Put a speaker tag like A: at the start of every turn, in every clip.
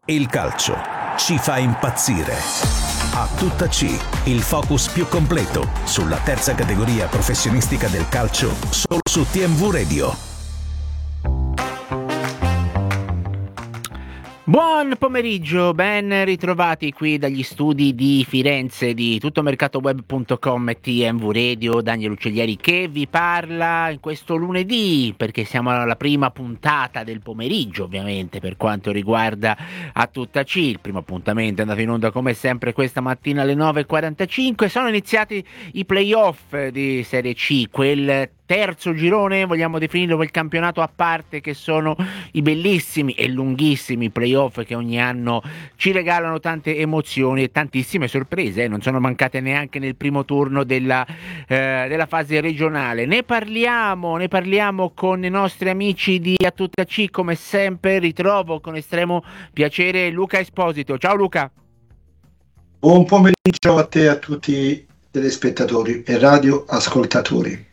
A: Il calcio ci fa impazzire. A tutta C, il focus più completo sulla terza categoria professionistica del calcio, solo su TMV Radio.
B: Buon pomeriggio, ben ritrovati qui dagli studi di Firenze di tuttomercatoweb.com e TMV Radio. Daniel Uccellieri che vi parla in questo lunedì, perché siamo alla prima puntata del pomeriggio, ovviamente, per quanto riguarda A Tutta C. Il primo appuntamento è andato in onda come sempre questa mattina alle 9.45. Sono iniziati i playoff di Serie C, quel terzo girone, vogliamo definirlo, quel campionato a parte, che sono i bellissimi e lunghissimi playoff che ogni anno ci regalano tante emozioni e tantissime sorprese, non sono mancate neanche nel primo turno della fase regionale. Ne parliamo con i nostri amici di A Tutta C. Come sempre ritrovo con estremo piacere Luca Esposito. Ciao Luca.
C: Buon pomeriggio a te e a tutti i telespettatori e radioascoltatori.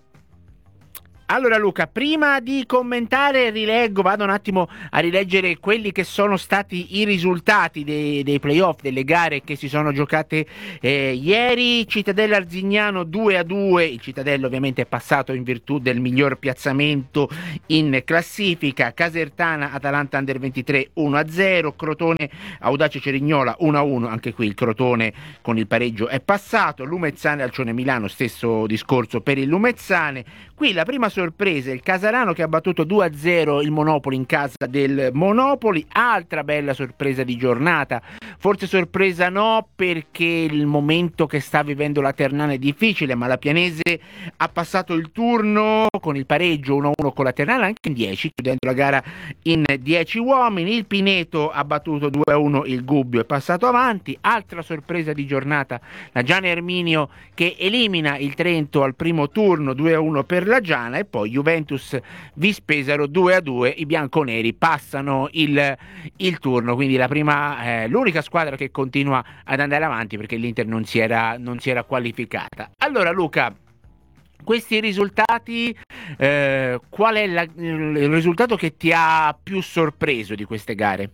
B: Allora Luca, prima di commentare vado un attimo a rileggere quelli che sono stati i risultati dei playoff, delle gare che si sono giocate ieri. Cittadella Arzignano 2-2, il Cittadella ovviamente è passato in virtù del miglior piazzamento in classifica. Casertana Atalanta Under 23 1-0, Crotone Audace Cerignola 1-1, anche qui il Crotone con il pareggio è passato. Lumezzane Alcione Milano, stesso discorso per il Lumezzane. Qui la prima sorpresa, il Casarano che ha battuto 2-0 il Monopoli in casa del Monopoli. Altra bella sorpresa di giornata, forse sorpresa no, perché il momento che sta vivendo la Ternana è difficile, ma la Pianese ha passato il turno con il pareggio 1-1 con la Ternana anche in 10, chiudendo la gara in 10 uomini. Il Pineto ha battuto 2-1 il Gubbio, è passato avanti. Altra sorpresa di giornata, la Giana Erminio che elimina il Trento al primo turno 2-1 per la Giana, e poi Juventus Vispesaro 2-2, i bianconeri passano il turno, quindi l'unica squadra che continua ad andare avanti, perché l'Inter non si era qualificata. Allora Luca, questi risultati, qual è il risultato che ti ha più sorpreso di queste gare?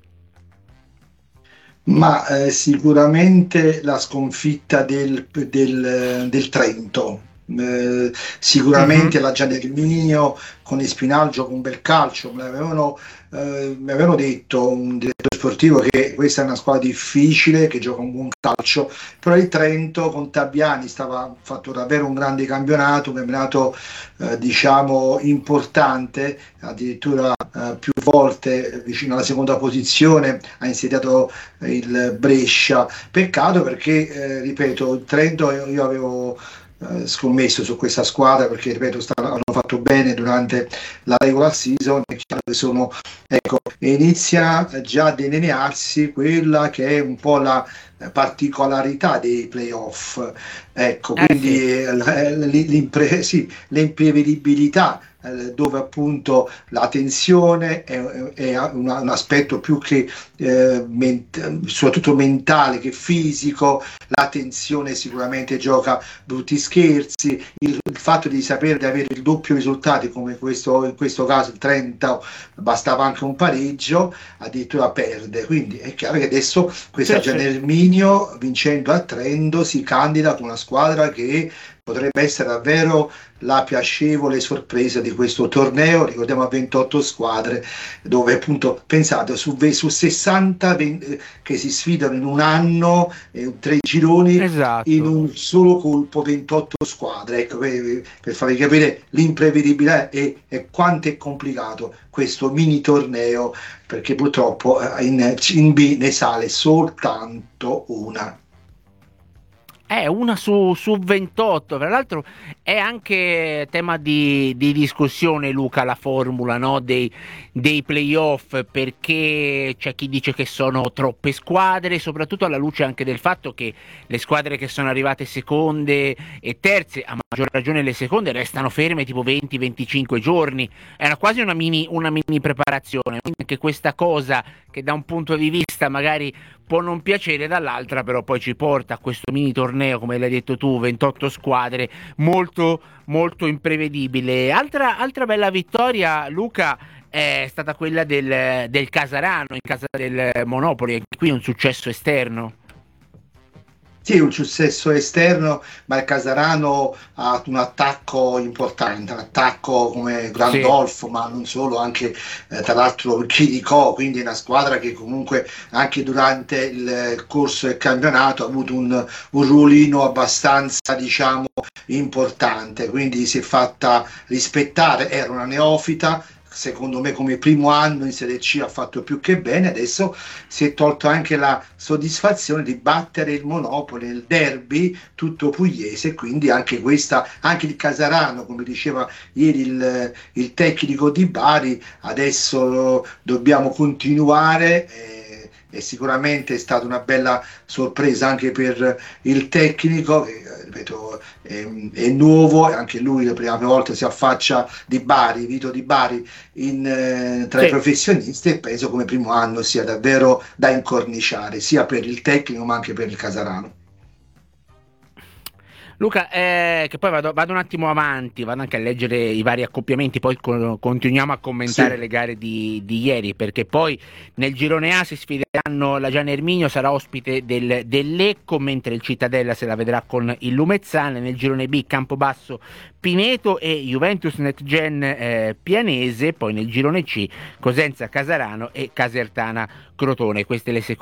C: Ma sicuramente la sconfitta del Trento. Sicuramente la Giana Erminio con Espinal gioca un bel calcio. Mi avevano detto un direttore sportivo che questa è una squadra difficile, che gioca un buon calcio, però il Trento con Tabiani ha fatto davvero un grande campionato, diciamo importante, addirittura più volte vicino alla seconda posizione, ha insediato il Brescia. Peccato perché, ripeto, il Trento io avevo scommesso su questa squadra, perché ripeto hanno fatto bene durante la regular season. È chiaro che inizia già a delinearsi quella che è un po' la particolarità dei playoff, quindi l'imprevedibilità, dove appunto la tensione è un aspetto più che soprattutto mentale che fisico. La tensione sicuramente gioca brutti scherzi, il fatto di sapere di avere il doppio risultati, come in questo caso il 30 bastava anche un pareggio, addirittura perde. Quindi è chiaro che adesso questa Giana Erminio, vincendo a Trento, si candida con una squadra che potrebbe essere davvero la piacevole sorpresa di questo torneo. Ricordiamo a 28 squadre, dove appunto pensate su 60 che si sfidano in un anno, 3 gironi, esatto, in un solo colpo 28 squadre. Per farvi capire l'imprevedibilità e quanto è complicato questo mini torneo, perché purtroppo in B ne sale soltanto una.
B: Una su 28, tra l'altro è anche tema di discussione, Luca, la formula, no, dei playoff, perché c'è chi dice che sono troppe squadre, soprattutto alla luce anche del fatto che le squadre che sono arrivate seconde e terze, a maggior ragione le seconde, restano ferme tipo 20-25 giorni, era quasi una mini preparazione, quindi anche questa cosa che da un punto di vista magari può non piacere, dall'altra però poi ci porta a questo mini torneo, come l'hai detto tu, 28 squadre, molto molto imprevedibile. Altra bella vittoria, Luca, è stata quella del Casarano in casa del Monopoli, e qui un successo esterno.
C: Sì, un successo esterno, ma il Casarano ha un attacco importante, un attacco come
B: Sì.
C: Grandolfo, ma non solo, anche tra l'altro Chirico, quindi è una squadra che comunque anche durante il corso del campionato ha avuto un ruolino abbastanza, diciamo, importante, quindi si è fatta rispettare, era una neofita. Secondo me come primo anno in Serie C ha fatto più che bene, adesso si è tolto anche la soddisfazione di battere il Monopoli nel derby tutto pugliese, quindi anche questa, anche il Casarano, come diceva ieri il tecnico di Bari, adesso dobbiamo continuare. E sicuramente è stata una bella sorpresa anche per il tecnico che, ripeto, è nuovo, e anche lui la prima volta si affaccia di Bari, Vito di Bari, tra i
B: Sì.
C: professionisti, e penso come primo anno sia davvero da incorniciare sia per il tecnico ma anche per il Casarano.
B: Luca, che poi vado un attimo avanti, vado anche a leggere i vari accoppiamenti, poi continuiamo a commentare
C: Sì,
B: le gare di ieri, perché poi nel girone A si sfideranno la Gian Erminio, sarà ospite del Lecco, mentre il Cittadella se la vedrà con il Lumezzane. Nel girone B Campobasso Pineto e Juventus NetGen Pianese, poi nel girone C Cosenza Casarano e Casertana Crotone. Queste le seconde